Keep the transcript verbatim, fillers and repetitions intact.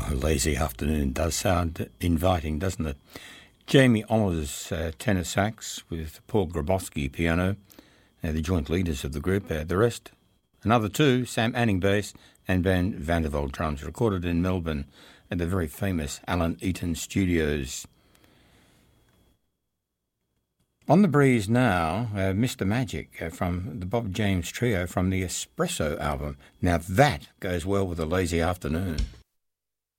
A lazy afternoon does sound inviting, doesn't it? Jamie Oliver's uh, tenor sax with Paul Grabowski piano, uh, the joint leaders of the group. Uh, the rest, another two, Sam Anning bass and Ben Vandervelde drums, recorded in Melbourne at the very famous Alan Eaton Studios. On the breeze now, uh, Mister Magic uh, from the Bob James Trio from the Espresso album. Now that goes well with a lazy afternoon.